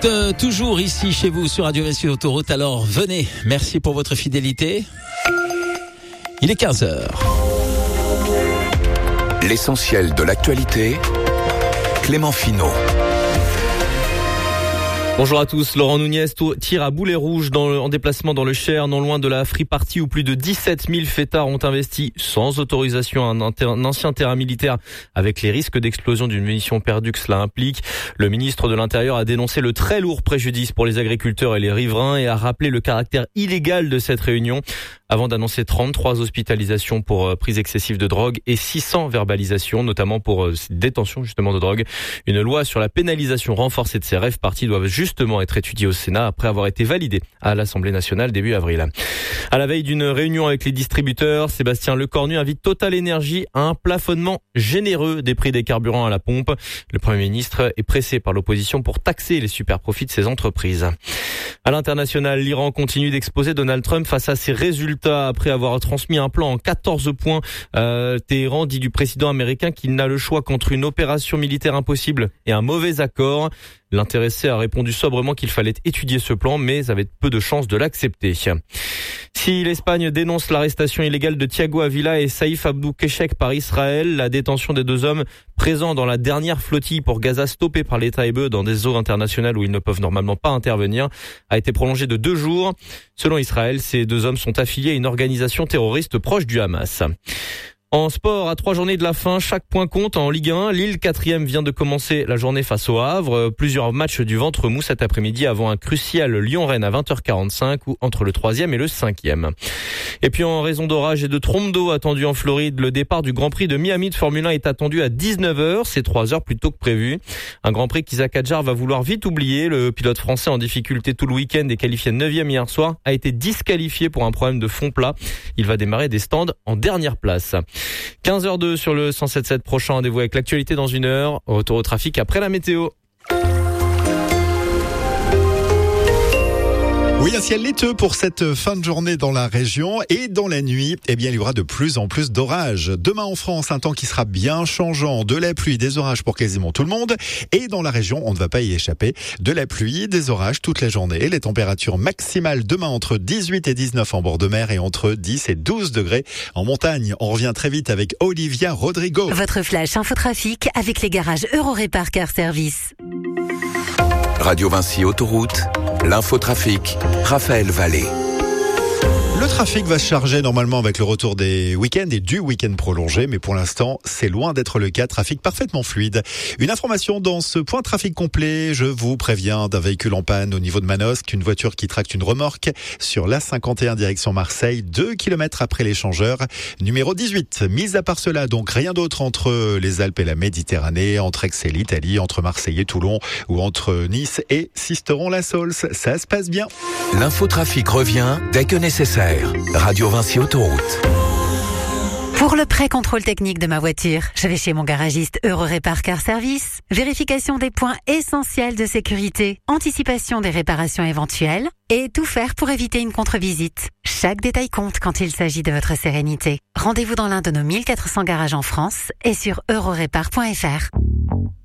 êtes toujours ici chez vous sur Radio Vinci Autoroute, alors venez. Merci pour votre fidélité. Il est 15h. L'essentiel de l'actualité, Clément Finot. Bonjour à tous. Laurent Nunez tire à boulet rouge en déplacement dans le Cher, non loin de la Free Party où plus de 17 000 fêtards ont investi sans autorisation un ancien terrain militaire avec les risques d'explosion d'une munition perdue que cela implique. Le ministre de l'Intérieur a dénoncé le très lourd préjudice pour les agriculteurs et les riverains et a rappelé le caractère illégal de cette réunion avant d'annoncer 33 hospitalisations pour prise excessive de drogue et 600 verbalisations, notamment pour détention justement de drogue. Une loi sur la pénalisation renforcée de ces rêves partis doivent justement être étudiée au Sénat après avoir été validée à l'Assemblée nationale début avril. À la veille d'une réunion avec les distributeurs, Sébastien Lecornu invite Total Énergie à un plafonnement généreux des prix des carburants à la pompe. Le Premier ministre est pressé par l'opposition pour taxer les super profits de ces entreprises. À l'international, l'Iran continue d'exposer Donald Trump face à ses résultats après avoir transmis un plan en 14 points. Téhéran dit du président américain qu'il n'a le choix qu'entre une opération militaire impossible et un mauvais accord. L'intéressé a répondu sobrement qu'il fallait étudier ce plan, mais avait peu de chances de l'accepter. Si l'Espagne dénonce l'arrestation illégale de Thiago Avila et Saïf Abdou Keshek par Israël, la détention des deux hommes présents dans la dernière flottille pour Gaza stoppée par l'État hébreu dans des eaux internationales où ils ne peuvent normalement pas intervenir a été prolongée de 2 jours. Selon Israël, ces deux hommes sont affiliés à une organisation terroriste proche du Hamas. En sport, à 3 journées de la fin, chaque point compte en Ligue 1. Lille, 4e, vient de commencer la journée face au Havre. Plusieurs matchs du ventre mou cet après-midi avant un crucial Lyon-Rennes à 20h45 ou entre le 3e et le 5e. Et puis en raison d'orage et de trompes d'eau attendues en Floride, le départ du Grand Prix de Miami de Formule 1 est attendu à 19h. C'est 3 heures plus tôt que prévu. Un Grand Prix qu'Isaac Hadjar va vouloir vite oublier. Le pilote français en difficulté tout le week-end et qualifié 9e hier soir a été disqualifié pour un problème de fond plat. Il va démarrer des stands en dernière place. 15h02 sur le 107.7, prochain rendez-vous avec l'actualité dans 1 heure. Retour au trafic après la météo. Oui, un ciel laiteux pour cette fin de journée dans la région et dans la nuit, il y aura de plus en plus d'orages. Demain en France, un temps qui sera bien changeant, de la pluie, des orages pour quasiment tout le monde. Et dans la région, on ne va pas y échapper, de la pluie, des orages toute la journée. Les températures maximales demain entre 18 et 19 en bord de mer et entre 10 et 12 degrés en montagne. On revient très vite avec Olivia Rodrigo. Votre flash infotrafic avec les garages Eurorépar Car Service. Radio Vinci Autoroute, l'infotrafic, Raphaël Vallée. Le trafic va se charger normalement avec le retour des week-ends et du week-end prolongé, mais pour l'instant, c'est loin d'être le cas. Trafic parfaitement fluide. Une information dans ce point trafic complet. Je vous préviens d'un véhicule en panne au niveau de Manosque, une voiture qui tracte une remorque sur l'A51 direction Marseille, 2 km après l'échangeur. Numéro 18. Mis à part cela, donc rien d'autre entre les Alpes et la Méditerranée, entre Aix et l'Italie, entre Marseille et Toulon ou entre Nice et Sisteron-la-Saulce. Ça se passe bien. L'infotrafic revient dès que nécessaire. Radio Vinci Autoroute. Pour le pré-contrôle technique de ma voiture, je vais chez mon garagiste Eurorépar Car Service. Vérification des points essentiels de sécurité, anticipation des réparations éventuelles et tout faire pour éviter une contre-visite. Chaque détail compte quand il s'agit de votre sérénité. Rendez-vous dans l'un de nos 1400 garages en France et sur eurorépar.fr.